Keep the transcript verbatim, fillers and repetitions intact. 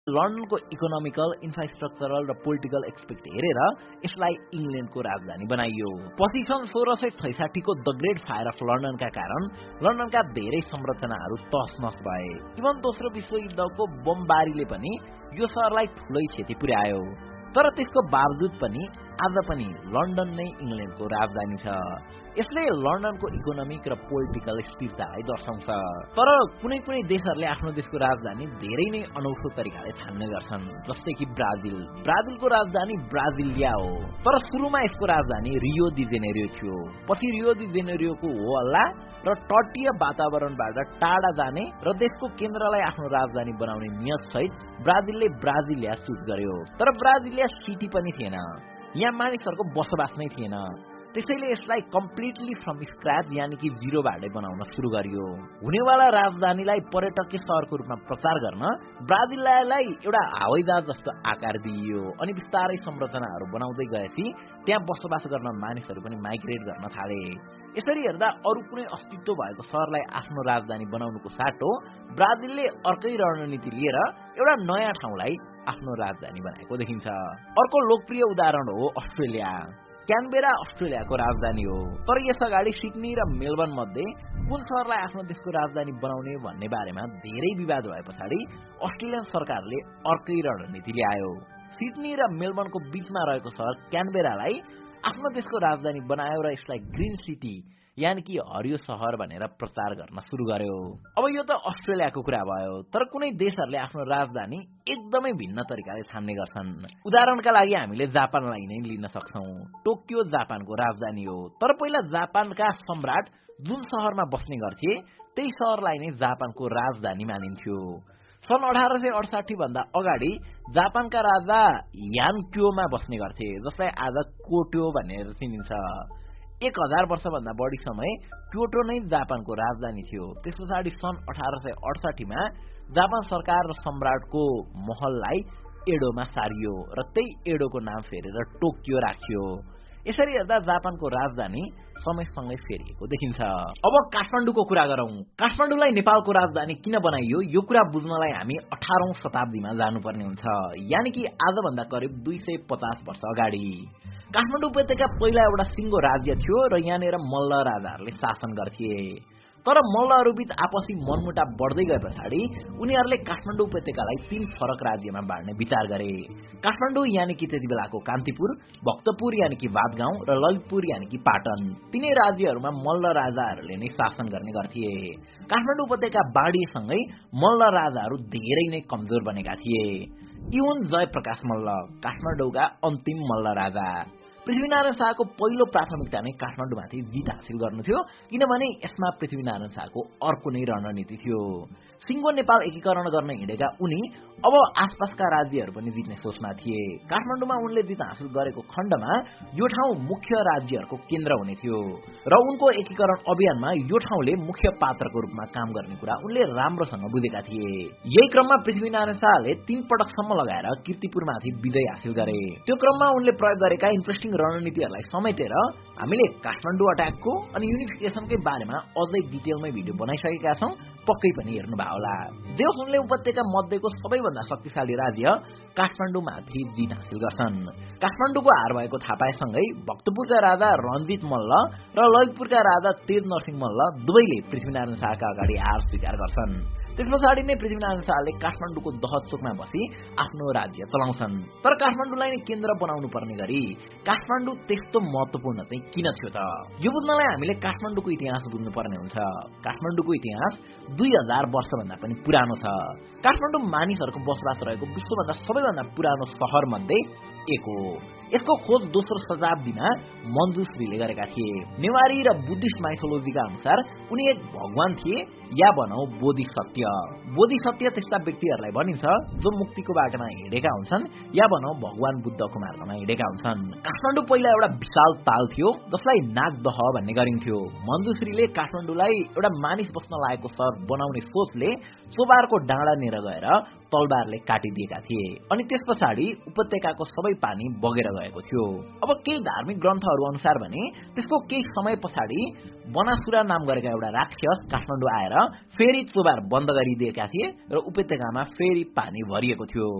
लन्डनको economical, infrastructural र political expect हेरेर यसलाई इङ्ल्यान्डको राजधानी बनाइयो। पछि सन् सोह्र सय छैसाठी को द ग्रेट फायर अफ लन्डनका कारण लन्डनका धेरै संरचनाहरू तहस-नहस भए। इभन दोस्रो विश्वयुद्धको बमबारीले पनि यो शहरलाई ठूलै क्षति पुर्यायो। तर त्यसको बावजुद पनि आज पनि लन्डन नै इङ्ल्यान्डको राजधानी छ। यसले लन्डनको इकोनोमिक र पोलिटिकल स्थिरतालाई दर्शाउँछ। तर कुनै कुनै देशहरूले आफ्नो देशको राजधानी धेरै नै अनौठो तरिकाले छान्ने गर्छन्, जस्तै कि ब्राजिल। ब्राजिलको राजधानी ब्राजिलिया हो, तर सुरुमा यसको राजधानी रियो डी जेनेरियो थियो। पछि रियो डी जेनेरियोको हो हल्ला र तटीय वातावरणबाट टाढा जाने र देशको केन्द्रलाई आफ्नो राजधानी बनाउने नियत सहित ब्राजिलले ब्राजिलिया सुट गर्यो। तर ब्राजिलिया सिटी पनि थिएन, यहाँ मानिसहरूको बसोबास नै थिएन। त्यसैले यसलाई कम्प्लिटली फ्रम स्क्रैच यानी कि जिरोबाटै बनाउन सुरु गरियो। हुनेवाला राजधानीलाई पर्यटकीय शहरको रूपमा प्रचार गर्न ब्राजिलियालाई एउटा हवाईजहाज जस्तो आकार दिइयो। अनि बिस्तारै संरचनाहरू बनाउँदै गएपछि त्यहाँ बसोबास गर्न मानिसहरू पनि माइग्रेट गर्न थाले। यसरी हेर्दा अरू कुनै अस्तित्व भएको शहरलाई आफ्नो राजधानी बनाउनुको साटो ब्राजिलले अर्कै रणनीति लिएर एउटा नयाँ ठाउँलाई आफ्नो राजधानी बनाएको देखिन्छ। अर्को लोकप्रिय उदाहरण हो अस्ट्रेलिया। क्यानबेरा अस्ट्रेलियाको राजधानी हो, तर यसअगाडि सिडनी र मेलबर्न मध्ये कुन शहरलाई आफ्नो देशको राजधानी बनाउने भन्ने बारेमा धेरै विवाद भए पछाडि अस्ट्रेलियन सरकारले अर्कै रणनीति ल्यायो। सिडनी र मेलबर्नको बीचमा रहेको शहर क्यानबेरालाई आफ्नो देशको राजधानी बनायो र यसलाई ग्रीन सिटी यानी कि हरियो शहर भनेर प्रचार गर्न सुरु गर्यो। अब यो त अस्ट्रेलियाको कुरा भयो, तर कुनै देशहरूले आफ्नो राजधानी एकदमै भिन्न तरिकाले छान्ने गर्छन्। उदाहरणका लागि हामीले जापानलाई नै लिन सक्छौं। टोकियो जापानको राजधानी हो, तर पहिला जापानका सम्राट जुन शहरमा बस्ने गर्थे त्यही शहरलाई नै जापानको राजधानी मानिन्थ्यो। सन् अठार सय अडसाठी भन्दा अगाडि जापानका राजा यानक्योमा बस्ने गर्थे, जसलाई आज कोटो भनेर चिनिन्छ। एक हजार वर्षभन्दा बढी समय क्योटो नै जापानको राजधानी थियो। त्यस पछाडि सन् अठार सय अडसाठीमा जापान सरकार र सम्राटको महललाई एडोमा सारियो र त्यही एडोको नाम फेरेर टोकियो राखियो। यसरी हेर्दा जापानको राजधानी समयसँगै फेरिएको देखिन्छ। अब काठमाडौँको कुरा गरौं। काठमाडौँलाई नेपालको राजधानी किन बनाइयो यो कुरा बुझ्नलाई हामी अठारौं शताब्दीमा जानुपर्ने हुन्छ, यानि कि आजभन्दा करिब दुई सय पचास वर्ष अगाडि। काठमाडौँ उपत्यका पहिला एउटा सिङ्गो राज्य थियो र यहाँनिर मल्ल राजाहरूले शासन गर्थे। तर मल्लहरूबीच आपसी मनमुटाव बढ्दै गए पछाडि उनीहरूले काठमाडौँ उपत्यकालाई तीन फरक राज्यमा बाँड्ने विचार गरे। काठमाडौँ यानि कि त्यति बेलाको कान्तिपुर, भक्तपुर यानि कि बादगाउँ र ललितपुर यानि कि पाटन, तीनै राज्यहरूमा मल्ल राजाहरूले नै शासन गर्ने गर्थे। काठमाडौँ उपत्यका बाँडिएसँगै मल्ल राजाहरू धेरै नै कमजोर बनेका थिए। यी हुन् जयप्रकाश मल्ल, काठमाडौँका अन्तिम मल्ल राजा। पृथ्वीनारायण शाहको पहिलो प्राथमिकता नै काठमाडौँमाथि जित हासिल गर्नु थियो, किनभने यसमा पृथ्वीनारायण शाहको अर्को नै रणनीति थियो। सिङ्गो नेपाल एकीकरण गर्न हिँडेका उनी अब आसपासका राज्यहरू पनि जित्ने सोचमा थिए। काठमाडौँमा उनले जित हासिल गरेको खण्डमा यो ठाउँ मुख्य राज्यहरूको केन्द्र हुने थियो र उनको एकीकरण अभियानमा यो ठाउँले मुख्य पात्रको रूपमा काम गर्ने कुरा उनले राम्रोसँग बुझेका थिए। यही क्रममा पृथ्वीनारायण शाहले तीन पटकसम्म लगाएर कीर्तिपुरमाथि विजय हासिल गरे। त्यो क्रममा उनले प्रयोग गरेका इन्ट्रेस्टिङ रणनीतिहरूलाई समेटेर हामीले काठमाडौँ अट्याकको अनि युनिफिकेसनकै बारेमा अझै डिटेलमै भिडियो बनाइसकेका छौं, पक्कै पनि हेर्नुभयो होला। जे होस्, उनले उपत्यका मध्येको सबैभन्दा शक्तिशाली राज्य काठमाडौँमाथि जित हासिल गर्छन्। काठमाडौँको हार भएको थाहा पाएसँगै भक्तपुरका राजा रञ्जित मल्ल र ललितपुरका राजा तेज नरसिंह मल्ल दुवैले पृथ्वीनारायण शाहका अगाडि हार स्वीकार गर्छन्। त्यस पछाडि नै पृथ्वीनारायण शाहले काठमाडौँको दहचोकमा बसी आफ्नो राज्य चलाउँछन्। तर काठमाडौँलाई नै केन्द्र बनाउनु पर्ने गरी काठमाडौँ त्यस्तो महत्वपूर्ण चाहिँ किन थियो त? यो बुझ्नलाई हामीले काठमाडौँको इतिहास बुझ्नुपर्ने हुन्छ। काठमाडौँको इतिहास दुई हजार वर्षभन्दा पनि पुरानो छ। काठमाडौँ मानिसहरूको बसोबास रहेको विश्वभन्दा सबैभन्दा पुरानो शहर मध्ये एक हो। यसको खोज दोस्रो शताब्दीमा मञ्जुश्रीले गरेका थिए। नेवारी र बुद्धिस्ट माइथोलोजीका अनुसार उनी एक भगवान थिए या भनौं बोधिसत्य। बोधिसत्य त्यस्ता व्यक्तिहरूलाई भनिन्छ जो मुक्तिको बाटोमा हिँडेका हुन्छन् या भनौं भगवान बुद्धको मार्गमा हिँडेका हुन्छन्। काठमाडौँ पहिला एउटा विशाल ताल थियो जसलाई नागदह भन्ने गरिन्थ्यो। मञ्जुश्रीले काठमाडौँलाई एउटा मानिस बस्न लागेको शहर बनाउने सोचले सोबारको डाँडा नेर गएर तलवारले काटिदिएका थिए अनि त्यस पछाडि उपत्यकाको सबै पानी बगेर गएको थियो। अब केही धार्मिक ग्रन्थहरू अनुसार भने त्यसको केही समय पछाडि बनासुरा नाम गरेका एउटा राक्षस काठमाडौँ आएर फेरि चोबार बन्द गरिदिएका थिए र उपत्यकामा फेरि पानी भरिएको थियो।